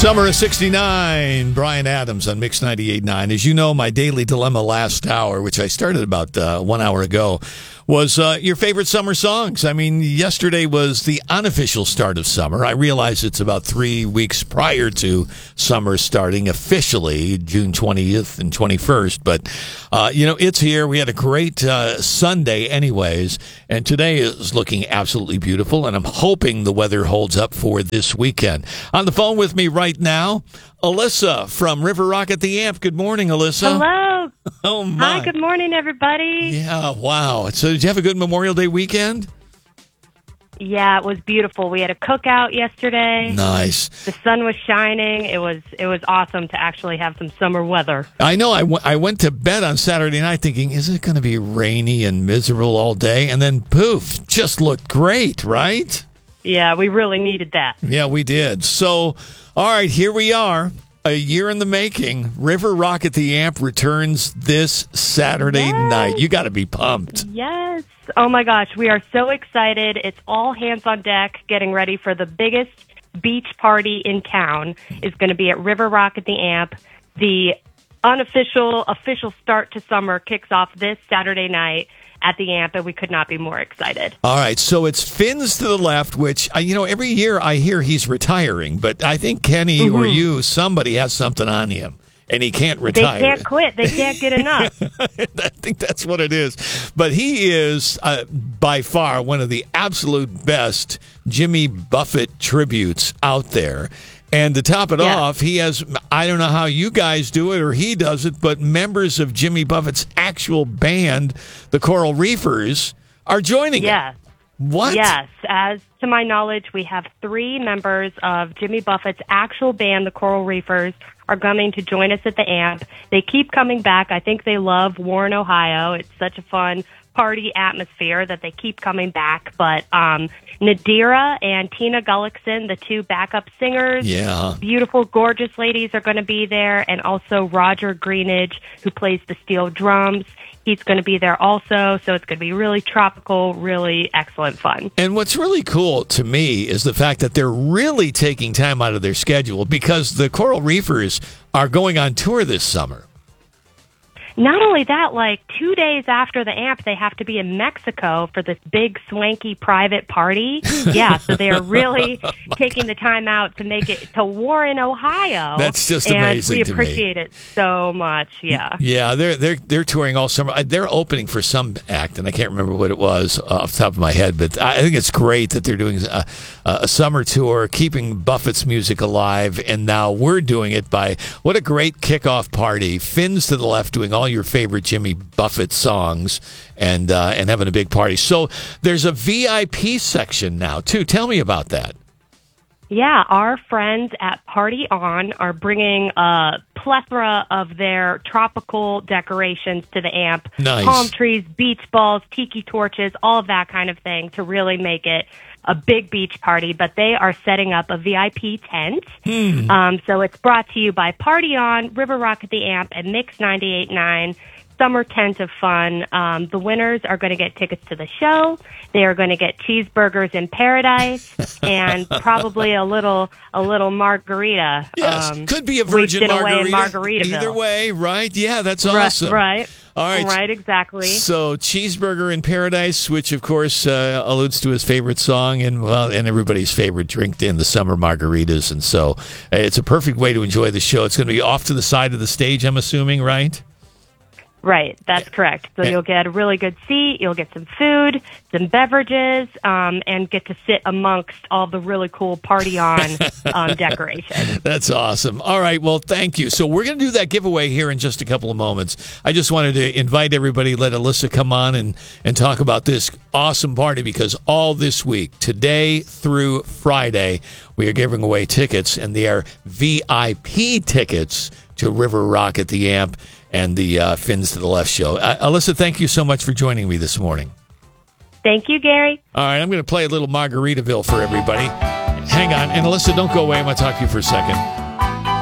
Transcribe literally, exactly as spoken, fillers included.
Summer of sixty-nine, Bryan Adams on Mix ninety-eight point nine. As you know, my daily dilemma last hour, which I started about uh, one hour ago, was uh, your favorite summer songs. I mean, yesterday was the unofficial start of summer. I realize it's about three weeks prior to summer starting officially, June twentieth and twenty-first. But, uh, you know, it's here. We had a great uh, Sunday anyways, and today is looking absolutely beautiful, and I'm hoping the weather holds up for this weekend. On the phone with me right now, Alyssa from River Rock at the Amp. Good morning, Alyssa. Hello. Oh, my. Hi, good morning, everybody. Yeah, wow. So did you have a good Memorial Day weekend? Yeah, it was beautiful. We had a cookout yesterday. Nice. The sun was shining. It was it was awesome to actually have some summer weather. I know. I, w- I went to bed on Saturday night thinking, is it going to be rainy and miserable all day? And then, poof, just looked great, right? Yeah, we really needed that. Yeah, we did. So, all right, here we are. A year in the making. River Rock at the Amp returns this Saturday Yes. night. You got to be pumped. Yes. Oh, my gosh. We are so excited. It's all hands on deck getting ready for the biggest beach party in town. It's going to be at River Rock at the Amp. The unofficial, official start to summer kicks off this Saturday night at the Amp, and we could not be more excited. All right, so it's Fins to the Left, which, uh, you know, every year I hear he's retiring, but I think Kenny mm-hmm. or you, somebody has something on him, and he can't retire. They can't quit. They can't get enough. I think that's what it is. But he is, uh, by far, one of the absolute best Jimmy Buffett tributes out there. And to top it yeah. off, he has, I don't know how you guys do it or he does it, but members of Jimmy Buffett's actual band, the Coral Reefers, are joining yes. him. What? Yes. As to my knowledge, we have three members of Jimmy Buffett's actual band, the Coral Reefers, are coming to join us at the Amp. They keep coming back. I think they love Warren, Ohio. It's such a fun party atmosphere that they keep coming back. But um, Nadira and Tina Gullickson, the two backup singers, yeah. beautiful, gorgeous ladies are going to be there. And also Roger Greenidge, who plays the steel drums. He's going to be there also, so it's going to be really tropical, really excellent fun. And what's really cool to me is the fact that they're really taking time out of their schedule because the Coral Reefers are going on tour this summer. Not only that, like two days after the Amp, they have to be in Mexico for this big, swanky, private party. Yeah, so they're really oh taking the time out to make it to Warren, Ohio. That's just and amazing we to me. appreciate it so much. Yeah, yeah, they're they're they're touring all summer. They're opening for some act, and I can't remember what it was off the top of my head. But I think it's great that they're doing a, a summer tour, keeping Buffett's music alive, and now we're doing it by what a great kickoff party. Fins to the Left doing all your favorite Jimmy Buffett songs and uh, and having a big party. So there's a V I P section now, too. Tell me about that. Yeah, our friends at Party On are bringing a plethora of their tropical decorations to the Amp. Nice. Palm trees, beach balls, tiki torches, all of that kind of thing to really make it a big beach party, but they are setting up a V I P tent. Hmm. Um, so it's brought to you by Party On, River Rock at the Amp, and Mix ninety-eight point nine. Summer tent of fun. Um, the winners are going to get tickets to the show. They are going to get cheeseburgers in paradise and probably a little a little margarita. Yes, um, could be a virgin margarita. Away in margarita. Margaritaville. Either way, right? Yeah, that's awesome. Right. right. All right. Right, exactly. So, Cheeseburger in Paradise, which, of course, uh, alludes to his favorite song and, well, and everybody's favorite drink in the summer margaritas. And so uh, it's a perfect way to enjoy the show. It's going to be off to the side of the stage, I'm assuming, right? Right, that's correct. So you'll get a really good seat, you'll get some food, some beverages, um, and get to sit amongst all the really cool Party On um, decorations. That's awesome. All right, well, thank you. So we're going to do that giveaway here in just a couple of moments. I just wanted to invite everybody, let Alyssa come on and, and talk about this awesome party because all this week, today through Friday, we are giving away tickets, and they are V I P tickets to River Rock at the Amp and the uh, Fins to the Left show. Uh, Alyssa, thank you so much for joining me this morning. Thank you, Gary. All right, I'm going to play a little Margaritaville for everybody. Hang on. And Alyssa, don't go away. I'm going to talk to you for a second.